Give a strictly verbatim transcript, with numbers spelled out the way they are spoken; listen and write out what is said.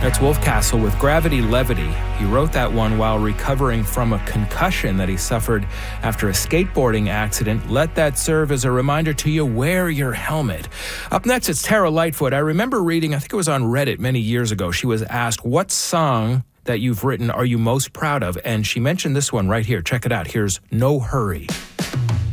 That's Wolfcastle with Gravity Levity. He wrote that one while recovering from a concussion that he suffered after a skateboarding accident. Let that serve as a reminder to you, wear your helmet. Up next, it's Tara Lightfoot. I remember reading, I think it was on Reddit many years ago, she was asked, what song that you've written are you most proud of? And she mentioned this one right here. Check it out. Here's No Hurry.